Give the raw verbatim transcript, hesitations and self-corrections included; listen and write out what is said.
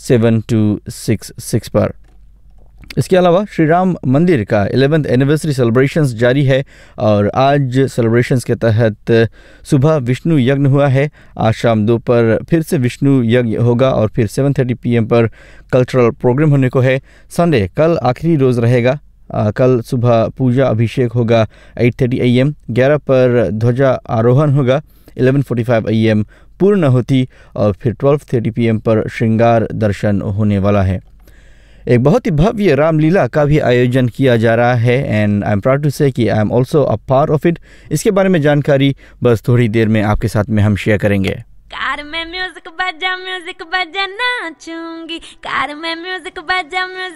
Seven to six six पर। इसके अलावा श्री राम मंदिर का इलेवेंथ एनिवर्सरी सेलिब्रेशंस जारी है और आज सेलिब्रेशंस के तहत सुबह विष्णु यज्ञ हुआ है। आज शाम दो पर फिर से विष्णु यज्ञ होगा और फिर सेवन थर्टी पी एम पर कल्चरल प्रोग्राम होने को है। संडे कल आखिरी रोज़ रहेगा। आ, कल सुबह पूजा अभिषेक होगा एट थर्टी ए एम, ग्यारह पर ध्वजा आरोहण होगा, eleven forty five A M पूर्णाहुति और फिर ट्वेल्व थर्टी पी एम पर श्रृंगार दर्शन होने वाला है। एक बहुत ही भव्य रामलीला का भी आयोजन किया जा रहा है and I am proud to से कि I am also a part of it. इसके बारे में जानकारी बस थोड़ी देर में आपके साथ में हम शेयर करेंगे। कार में म्यूजिक बजा म्यूजिक बजा नाचूंगी, कार में म्यूजिक बजा म्यूजिक